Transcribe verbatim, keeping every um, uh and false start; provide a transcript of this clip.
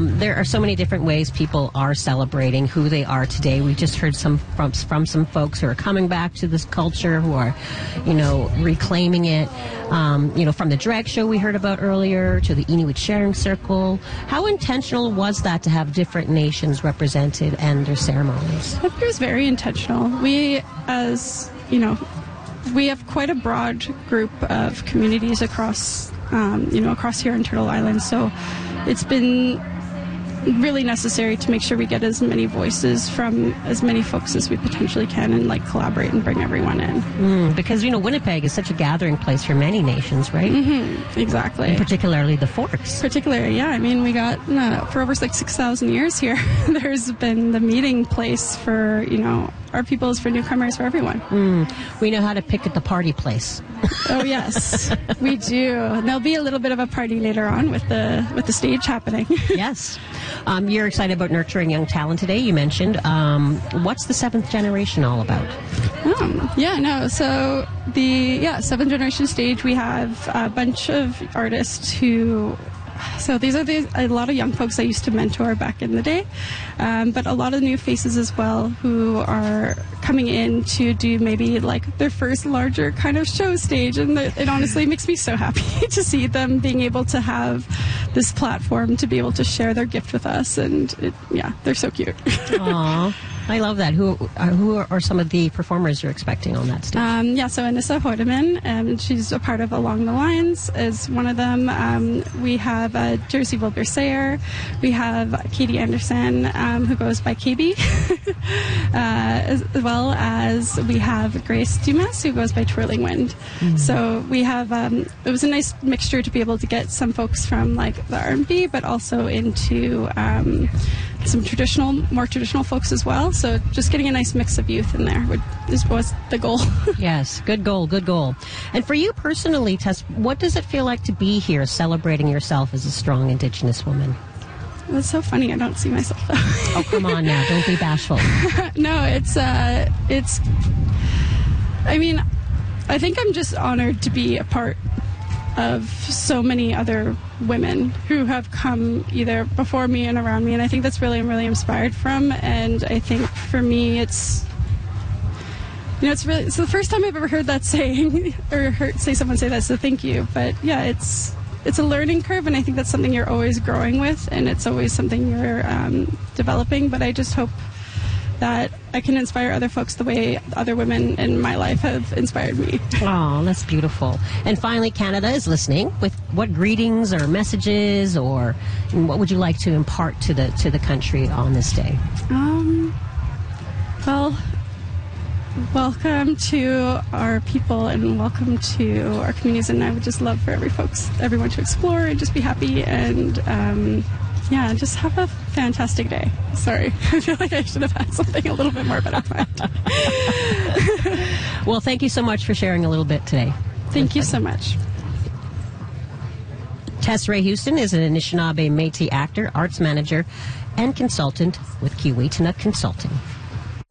Um, there are so many different ways people are celebrating who they are today. We just heard some from, from some folks who are coming back to this culture, who are, you know, reclaiming it. Um, you know, from the drag show we heard about earlier to the Inuit Sharing Circle. How intentional was that to have different nations represented and their ceremonies? I think it was very intentional. We, as, you know, we have quite a broad group of communities across, um, you know, across here in Turtle Island. So it's been really necessary to make sure we get as many voices from as many folks as we potentially can and like collaborate and bring everyone in. Mm, because, you know, Winnipeg is such a gathering place for many nations, right? Mm-hmm, exactly. And particularly the Forks. Particularly, yeah. I mean, we got, uh, for over like six thousand years here, there's been the meeting place for, you know, our peoples, for newcomers, for everyone. Mm, we know how to pick at the party place. Oh, yes, we do. And there'll be a little bit of a party later on with the with the stage happening. Yes. Um, you're excited about nurturing young talent today, you mentioned. Um, what's the seventh generation all about? Um, yeah, no. So the yeah seventh generation stage, we have a bunch of artists who. So these are the, a lot of young folks I used to mentor back in the day, um, but a lot of new faces as well who are coming in to do maybe like their first larger kind of show stage, and it, it honestly makes me so happy to see them being able to have this platform to be able to share their gift with us, and it, yeah, they're so cute. Aww. I love that. Who uh, who are some of the performers you're expecting on that stage? Um, yeah, so Anissa Hodeman, um, she's a part of Along the Lines, is one of them. Um, we have uh, Jersey Wilbur-Sayer. We have Katie Anderson, um, who goes by K B, uh, as well as we have Grace Dumas, who goes by Twirling Wind. Mm-hmm. So we have, um, it was a nice mixture to be able to get some folks from like the R and B, but also into um, some traditional, more traditional folks as well. So just getting a nice mix of youth in there would, is, was the goal. Yes, good goal, good goal. And for you personally, Tess, what does it feel like to be here celebrating yourself as a strong Indigenous woman? That's so funny. I don't see myself though. Oh, come on now. Don't be bashful. No, it's, uh, it's, I mean, I think I'm just honored to be a part of so many other women who have come either before me and around me, and I think that's really I'm really inspired from. And I think for me it's, you know, it's really, it's the first time I've ever heard that saying or heard say someone say that, so thank you. But yeah, it's it's a learning curve, and I think that's something you're always growing with, and it's always something you're um, developing. But I just hope that I can inspire other folks the way other women in my life have inspired me. Oh, that's beautiful. And finally, Canada is listening. With what greetings or messages, or what would you like to impart to the to the country on this day? Um, well, welcome to our people, and welcome to our communities. And I would just love for every folks, everyone to explore and just be happy, and um, yeah, just have a fantastic day. Sorry, I feel like I should have had something a little bit more better planned. Well, thank you so much for sharing a little bit today. Thank you so much. Tess Ray Houston is an Anishinaabe Métis actor, arts manager, and consultant with Kiwetana Consulting.